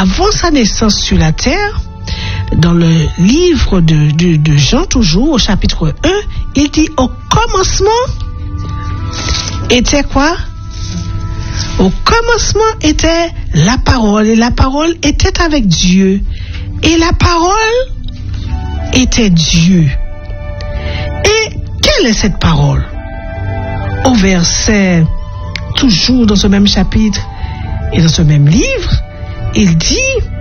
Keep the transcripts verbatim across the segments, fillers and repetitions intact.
avant sa naissance sur la terre, dans le livre de, de, de Jean toujours, au chapitre un, il dit au commencement était quoi? Au commencement était la parole, et la parole était avec Dieu, et la parole était Dieu. Et quelle est cette parole? Au verset, toujours dans ce même chapitre et dans ce même livre, il dit,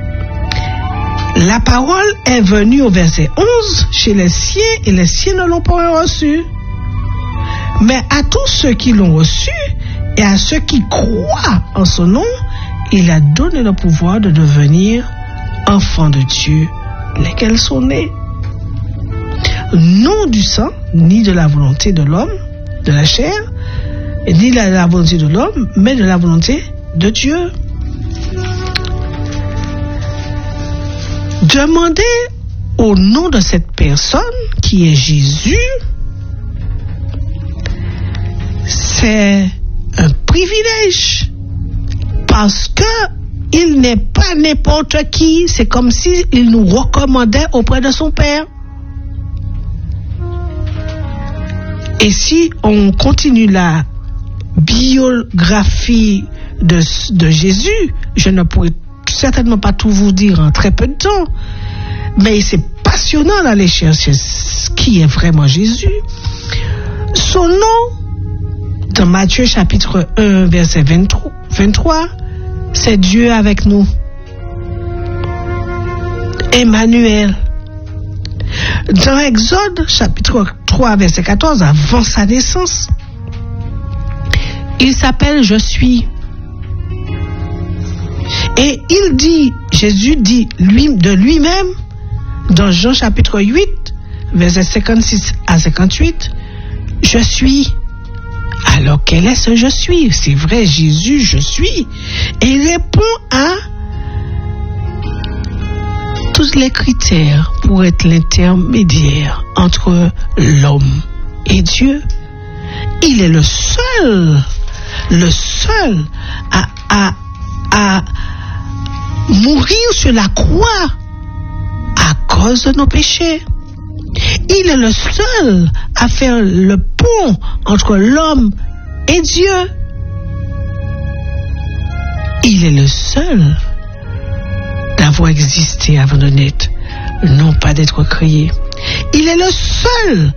la parole est venue au verset onze chez les siens, et les siens ne l'ont pas reçue. Mais à tous ceux qui l'ont reçu et à ceux qui croient en son nom, il a donné le pouvoir de devenir enfants de Dieu, lesquels sont nés non du sang, ni de la volonté de l'homme, de la chair, ni de la volonté de l'homme, mais de la volonté de Dieu. Demandez au nom de cette personne qui est Jésus, c'est un privilège, parce que il n'est pas n'importe qui. C'est comme s'il nous recommandait auprès de son Père. Et si on continue la biographie de, de Jésus, je ne pourrais certainement pas tout vous dire en très peu de temps, mais c'est passionnant d'aller chercher qui est vraiment Jésus. Son nom, dans Matthieu chapitre un, verset vingt-trois, c'est Dieu avec nous. Emmanuel. Dans Exode chapitre trois, verset quatorze, avant sa naissance, il s'appelle Je suis. Et il dit, Jésus dit lui, de lui-même, dans Jean chapitre huit, verset cinquante-six à cinquante-huit, Je suis. Alors quel est ce Je suis? C'est vrai, Jésus, je suis. Et il répond à tous les critères pour être l'intermédiaire entre l'homme et Dieu. Il est le seul, le seul à, à, à mourir sur la croix à cause de nos péchés. Il est le seul à faire le pont entre l'homme et Dieu. Il est le seul d'avoir existé avant de naître, non pas d'être créé. Il est le seul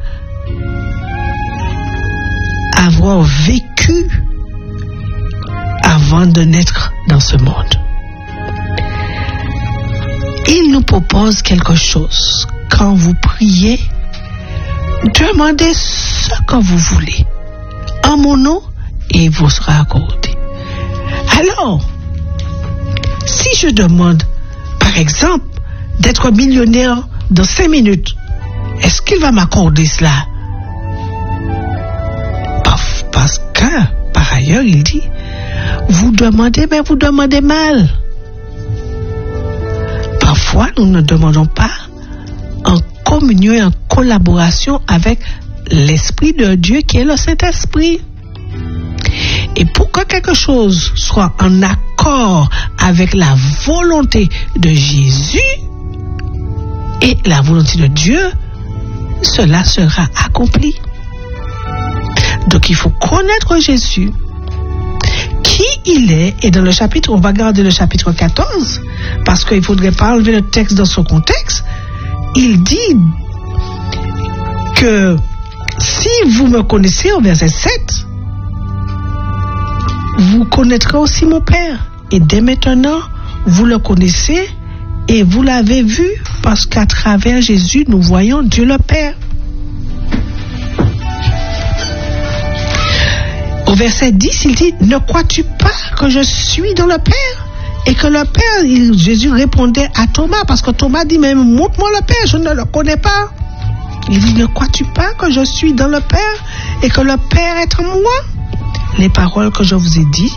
à avoir vécu avant de naître dans ce monde. Il nous propose quelque chose. Quand vous priez, demandez ce que vous voulez en mon nom et il vous sera accordé. Alors, si je demande, par exemple, d'être millionnaire dans cinq minutes, est-ce qu'il va m'accorder cela? Parce que, par ailleurs, il dit, vous demandez, mais vous demandez mal. Parfois, nous ne demandons pas en communion et en collaboration avec l'Esprit de Dieu qui est le Saint-Esprit. Et pour que quelque chose soit en accord avec la volonté de Jésus et la volonté de Dieu, cela sera accompli. Donc il faut connaître Jésus, qui il est, et dans le chapitre, on va garder le chapitre quatorze, parce qu'il ne faudrait pas enlever le texte dans son contexte. Il dit que si vous me connaissez au verset sept, vous connaîtrez aussi mon Père. Et dès maintenant, vous le connaissez et vous l'avez vu, parce qu'à travers Jésus, nous voyons Dieu le Père. Au verset dix, il dit, ne crois-tu pas que je suis dans le Père? Et que le Père, il, Jésus répondait à Thomas, parce que Thomas dit, mais montre-moi le Père, je ne le connais pas. Il dit, ne crois-tu pas que je suis dans le Père et que le Père est en moi? Les paroles que je vous ai dites,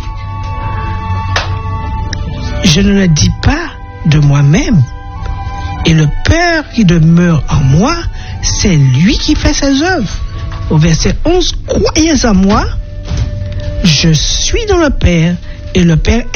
je ne le dis pas de moi-même. Et le Père qui demeure en moi, c'est lui qui fait ses œuvres. Au verset onze, croyez en moi, je suis dans le Père et le Père